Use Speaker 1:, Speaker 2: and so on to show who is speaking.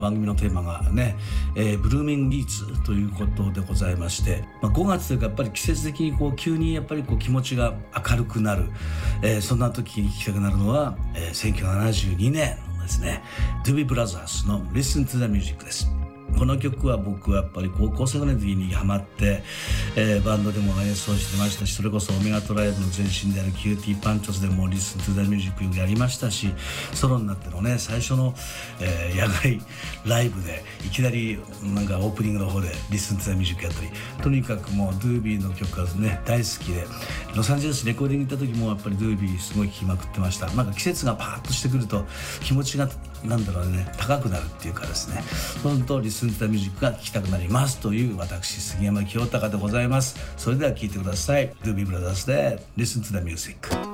Speaker 1: 番組のテーマがね、ブルーミングリーツということでございまして、5月というかやっぱり季節的に急にやっぱり気持ちが明るくなる、そんな時に聴きたくなるのは、1972年のですね、ドゥービーブラザーズの Listen to the Music です。この曲は僕はやっぱり高校生ぐらいの時にハマって、バンドでも演奏してましたし、それこそオメガトライブの前身であるキューティーパンチョスでも Listen to the Music やりましたし、ソロになってのね最初の、野外ライブでいきなりなんかオープニングの方で Listen to the Music やったり、とにかくもうドゥービーの曲がね大好きで、ロサンゼルスレコーディング行った時もやっぱりドゥービーすごい聴きまくってました。なんか季節がパーッとしてくると気持ちがなんだろうね、高くなるっていうかですね、本当リスンとミュージックが聴きたくなりますという私杉山清隆でございます。それでは聴いてください。ドゥービーブラザーズで Listen to the Music。